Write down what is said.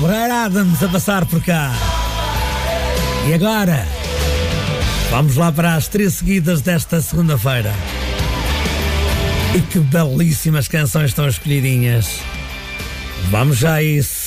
Ferreira Adams a passar por cá. E agora, vamos lá para as 3 seguidas desta segunda-feira. E que belíssimas canções estão escolhidinhas. Vamos já a isso.